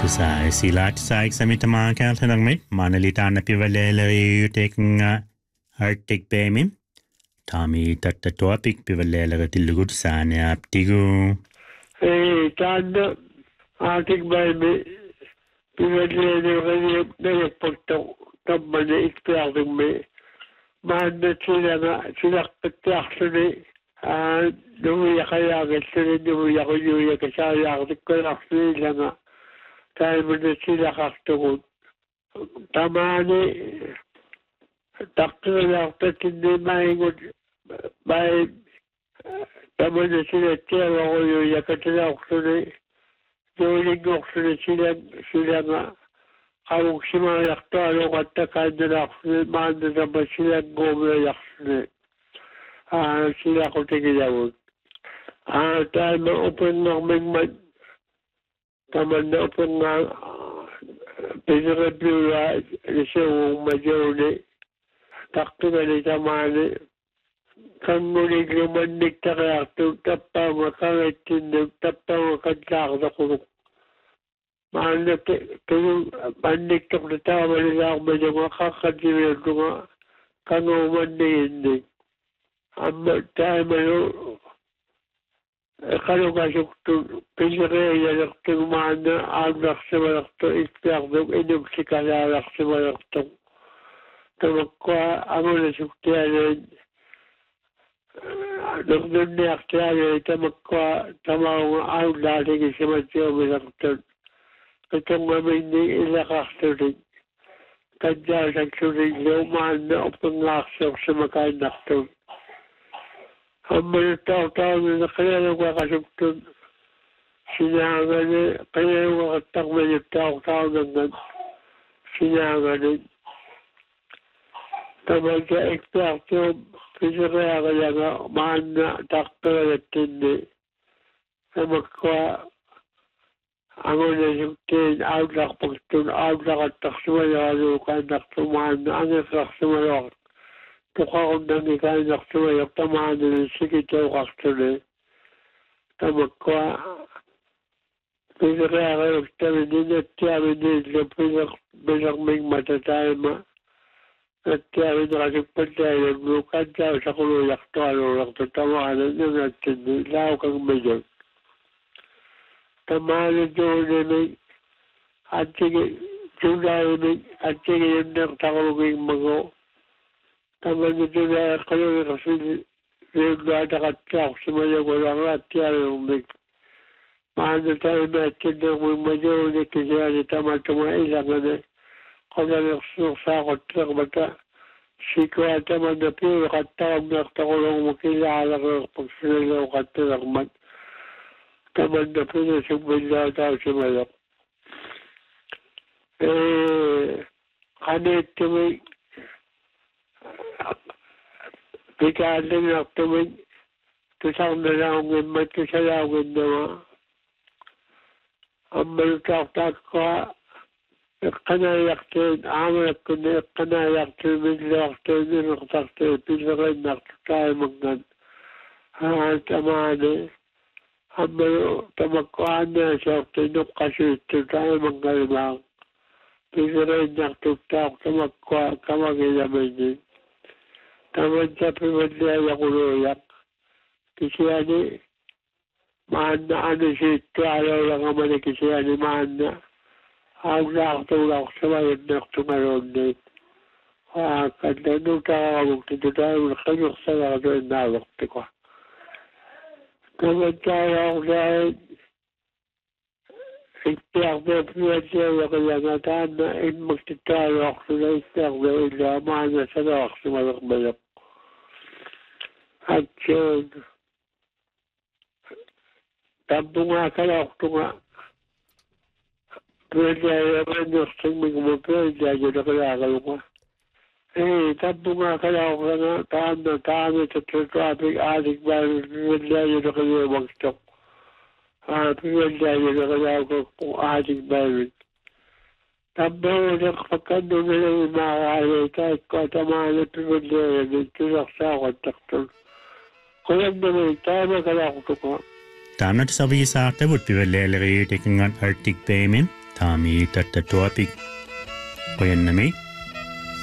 Sa silat sa examitamaan kaltanang mit, manalitaan na pivalelari yutekang Arctic Bemi. Tami topic pivalelari tilugud sa aptigo. Tanda Arctic Bemi pivalelari nagpagtaw tamman na ikpiaking may mahanda sila katiyaksan Numiyak sila numiyak kasayak sila nga tayo mo na sila kaktungon. Tamani takto lang hindi maingon may tama na sila tiyaw ako yuyak at sinaksunay yuling aksunay sila nga kawag simayak to along at takay na aksunay mahanda naman sila gumayak sunay. Sila ko tingilawag. Tayo ma-open namin taman na open nga pinareview siya yung majority. Takto nga ni tamani. Kang mulig lumandig na kaya ito tapaw nga kangatindag tapaw nga kadlakda ko. Maanap kung mandig ito na tama nila ako medyo nga kakadirin ko nga kang umandig. Tayo mayo kalau kasih tu penjara yang tu mana anak sebelah tu istiak tu hidup sekali anak sebelah tu terukwa amal suktian dunia sekali terukwa tamau awal lagi semacam belah tu ketemu ini ilakah tu kerja seksual mana pengasas semakai nak tu. Amma tahu na kaya nang kakasugtun sinangan kaya nang kakatakman yung tahu ng sinangan tamang sa ekstraktyo kisaraya kaya nga maan na takto na tindi na magkwa ang una sugtin outlook pagtun outlook at taksumayo kan taksumaan na ang taksumayo tukakong nang ikain naksumayok tamaan din sikitaw kaktuloy. Tamakwa. Pinakaya kayo kami din at tiyamin din sa pinakming matatay ma. At tiyamin na kasipantay naglukan tayo sa kuluyak to alulak to tamaan na natin lao kang medyon. Tamaan na doon na may at sige yung nagtakuluging mago. Taman ito na kayo kasi nagdada katyak sumaya ko lang at yan yung mahanda tayo natin na kung madyo ni kasi tama tumaisang na kung nagsasakot lang bata siko at taman na piro katawag na takulong makilala ko pag sinalaw katilakman taman na piro sumbila tayo sumaya kanit tumay Pagkaalang na tumig, tusang nalawin, matusalawin naman. Ang malutak ko, kanayak din, amalak ko na kanayak din, midlak din, ninaktak din, pinakay naktakay magnan. Tamani, ang tamakkuhan na siya, tinok kasi ito tayo magkalibang. Pinakay naktaktak, tamakkuhan, kamagilabay din. Taman sa pimadlaya kuluyak. Kasi ani, mahanda siya ito, alaw lang naman kasi ani mahanda. Ang nakatulak sa mayad na tumalong din. Kanda nung takawag dito tayo, nakanyok sa lado yung nalakti ko. Taman tayo ako dahil, ikpiyak na pimadlaya kaya nga taan na magtitalo ako na ikpiyak na ila, mahanda sa lawak sa malakbalak. At yun, tampo nga kalakto nga. Pwede naman nastang may kumapwede, dahil na kalakal ko. Tampo nga kalakto nga, taan ito traffic, adik ba, pwede na kayo mag-stop. Pwede na kalakto kung adik ba. Tampo nga kapagkando na lang yung makakaya, kahit ko tamaan at pwede na dito sa kontakton. Kulang naman, tama kalakto ko. Tamna sa visa tawut pivalelari tekangan Arctic Bemi. Tami tattatuapik. Oyan nami.